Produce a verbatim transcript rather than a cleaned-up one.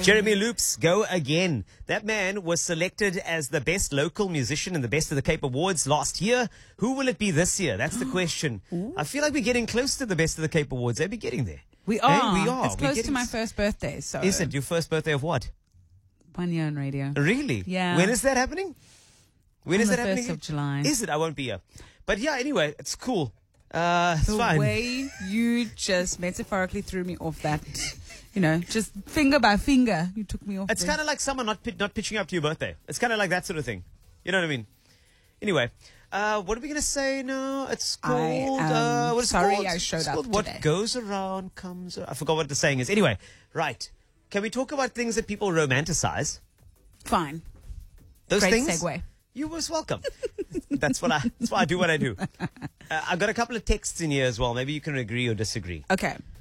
Jeremy Loops, go again. That man was selected as the best local musician in the Best of the Cape Awards last year. Who will it be this year? That's the question. I feel like we're getting close to the Best of the Cape Awards. They'll be getting there. We are. Hey, we are. It's We're close to getting my s- first birthday. So Is it your first birthday of what? one year on radio. Really? Yeah. When is that happening? When On is the that happening? first of July. Is it? I won't be here. But yeah, anyway, it's cool. Uh, it's The fine. way you just metaphorically threw me off that, you know, just finger by finger, you took me off. It's there. kind of like someone not pi- not pitching up to your birthday. It's kind of like that sort of thing. You know what I mean? Anyway, uh, what are we gonna say now? It's I called. am uh, what is it sorry called? I showed it's up called What today. Goes Around Comes. Around. I forgot what the saying is. Anyway, right? Can we talk about things that people romanticize? Fine. Those Great things. segue. You're most welcome. that's what I. That's why I do what I do. Uh, I've got a couple of texts in here as well. Maybe you can agree or disagree. Okay.